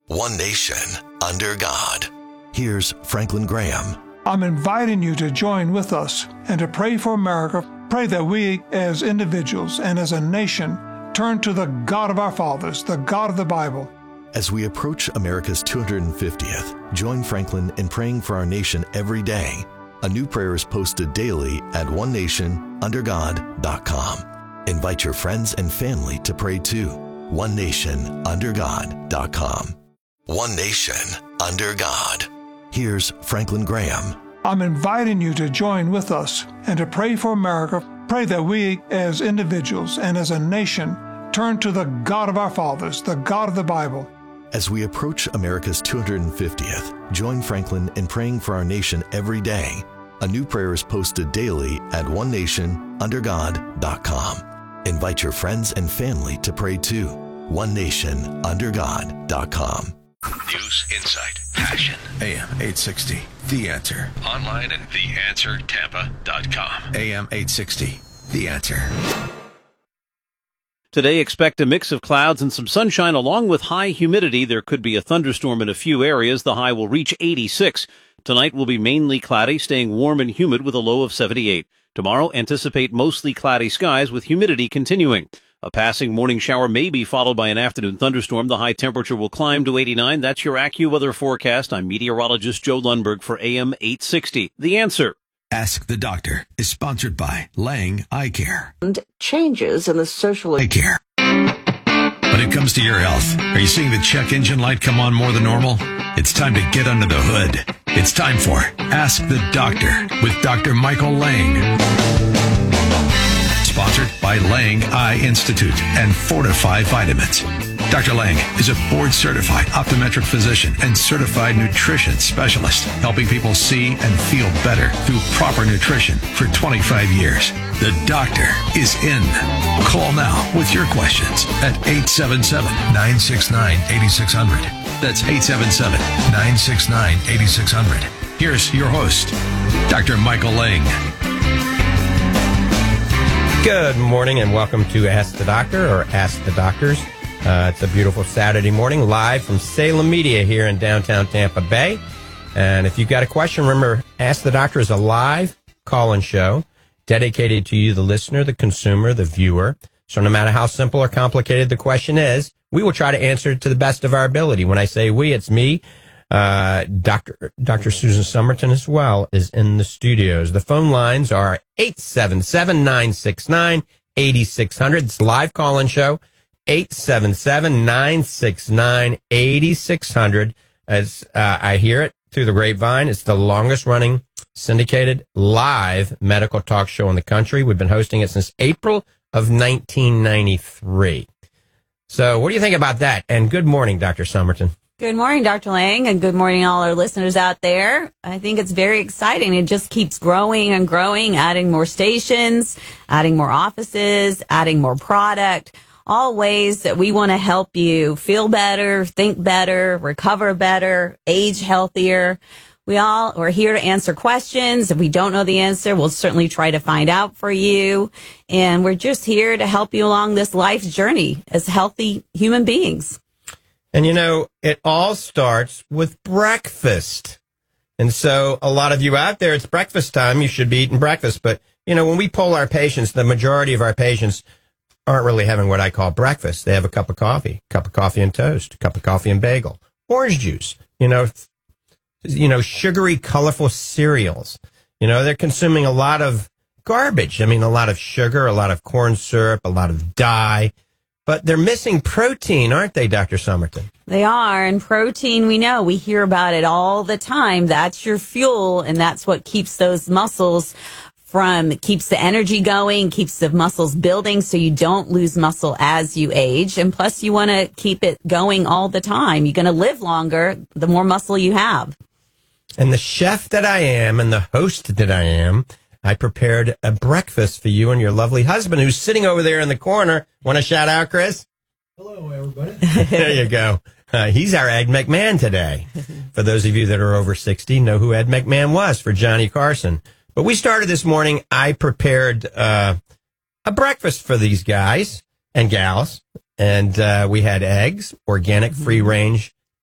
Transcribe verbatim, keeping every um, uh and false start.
One nation, under God. Here's Franklin Graham. I'm inviting you to join with us and to pray for America. Pray that we, as individuals and as a nation, turn to the God of our fathers, the God of the Bible. As we approach America's two hundred fiftieth, join Franklin in praying for our nation every day. A new prayer is posted daily at one nation under god dot com. Invite your friends and family to pray too. one nation under god dot com. One nation under God. Here's Franklin Graham. I'm inviting you to join with us and to pray for America. Pray that we, as individuals and as a nation, turn to the God of our fathers, the God of the Bible. As we approach America's two hundred fiftieth, join Franklin in praying for our nation every day. A new prayer is posted daily at one nation under god dot com. Invite your friends and family to pray too. one nation under god dot com. News, insight, passion. A M eight sixty, The Answer. Online at the answer tampa dot com. A M eight sixty, The Answer. Today, expect a mix of clouds and some sunshine along with high humidity. There could be a thunderstorm in a few areas. The high will reach eighty-six. Tonight will be mainly cloudy, staying warm and humid with a low of seventy-eight. Tomorrow, anticipate mostly cloudy skies with humidity continuing. A passing morning shower may be followed by an afternoon thunderstorm. The high temperature will climb to eighty-nine. That's your AccuWeather forecast. I'm meteorologist Joe Lundberg for A M eight sixty. The Answer. Ask the Doctor is sponsored by Lang Eye Care. And changes in the social Eye Care. When it comes to your health, are you seeing the check engine light come on more than normal? It's time to get under the hood. It's time for Ask the Doctor with Doctor Michael Lang. Sponsored by Lang Eye Institute and Fortify Vitamins. Doctor Lang is a board-certified optometric physician and certified nutrition specialist, helping people see and feel better through proper nutrition for twenty-five years. The doctor is in. Call now with your questions at eight seven seven, nine six nine, eight six zero zero. That's eight seven seven, nine six nine, eight six zero zero. Here's your host, Doctor Michael Lang. Good morning and welcome to Ask the Doctor or Ask the Doctors. Uh, it's a beautiful Saturday morning live from Salem Media here in downtown Tampa Bay. And if you've got a question, remember, Ask the Doctor is a live call-in show dedicated to you, the listener, the consumer, the viewer. So no matter how simple or complicated the question is, we will try to answer it to the best of our ability. When I say we, it's me. Uh, Doctor Doctor Susan Somerton as well is in the studios. The phone lines are eight seven seven, nine six nine, eight six zero zero. It's a live call-in show. eight seven seven, nine six nine, eight six zero zero. As uh, I hear it through the grapevine, it's the longest-running syndicated live medical talk show in the country. We've been hosting it since April of nineteen ninety-three. So what do you think about that? And good morning, Doctor Somerton. Good morning, Doctor Lang, and good morning, all our listeners out there. I think it's very exciting. It just keeps growing and growing, adding more stations, adding more offices, adding more product, all ways that we want to help you feel better, think better, recover better, age healthier. We all are here to answer questions. If we don't know the answer, we'll certainly try to find out for you. And we're just here to help you along this life's journey as healthy human beings. And, you know, it all starts with breakfast. And so a lot of you out there, it's breakfast time. You should be eating breakfast. But, you know, when we poll our patients, the majority of our patients aren't really having what I call breakfast. They have a cup of coffee, cup of coffee and toast, a cup of coffee and bagel, orange juice, you know, you know, sugary, colorful cereals. You know, they're consuming a lot of garbage. I mean, a lot of sugar, a lot of corn syrup, a lot of dye. But they're missing protein, aren't they, Doctor Somerton? They are. And protein, we know, we hear about it all the time. That's your fuel, and that's what keeps those muscles from, keeps the energy going, keeps the muscles building so you don't lose muscle as you age. And plus, you want to keep it going all the time. You're going to live longer the more muscle you have. And the chef that I am and the host that I am, I prepared a breakfast for you and your lovely husband who's sitting over there in the corner. Want to shout out, Chris? Hello, everybody. There you go. Uh, he's our Ed McMahon today. For those of you that are over sixty, know who Ed McMahon was for Johnny Carson. But we started this morning. I prepared uh, a breakfast for these guys and gals. And uh, we had eggs, organic free-range